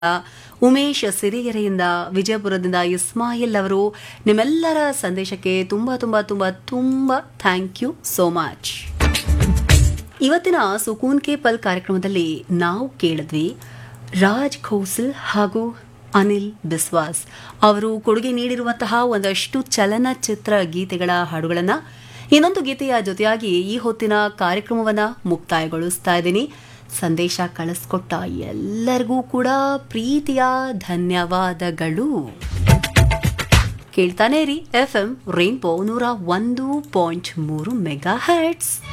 ಉಮೇಶ್ ಸಿರಿಗೆರೆಯಿಂದ, ವಿಜಯಪುರದಿಂದ ಇಸ್ಮಾಯಿಲ್ ಅವರು ನಿಮ್ಮೆಲ್ಲರ ಸಂದೇಶಕ್ಕೆ ತುಂಬಾ ತುಂಬಾ ತುಂಬಾ ತುಂಬಾ ಥ್ಯಾಂಕ್ ಯು ಸೋ ಮಚ್. ಇವತ್ತಿನ ಸುಕೂನ್ ಕೆ ಪಲ್ ಕಾರ್ಯಕ್ರಮದಲ್ಲಿ ನಾವು ಕೇಳಿದ್ವಿ ರಾಜ್ ಖೋಸಲ್ ಹಾಗೂ ಅನಿಲ್ ಬಿಸ್ವಾಸ್ ಅವರು ಕೊಡುಗೆ ನೀಡಿರುವಂತಹ ಒಂದಷ್ಟು ಚಲನಚಿತ್ರ ಗೀತೆಗಳ ಹಾಡುಗಳನ್ನು. ಇನ್ನೊಂದು ಗೀತೆಯ ಜೊತೆಯಾಗಿ ಈ ಹೊತ್ತಿನ ಕಾರ್ಯಕ್ರಮವನ್ನು ಮುಕ್ತಾಯಗೊಳಿಸ್ತಾ ಇದ್ದೀನಿ. ಸಂದೇಶ ಕಳಿಸ್ಕೊಟ್ಟ ಎಲ್ಲರಿಗೂ ಕೂಡ ಪ್ರೀತಿಯ ಧನ್ಯವಾದಗಳು. ಕೇಳ್ತಾನೆ ರೀ FM ರೈನ್ಬೋ 101.3 ಮೆಗಾ ಹರ್ಟ್ಸ್.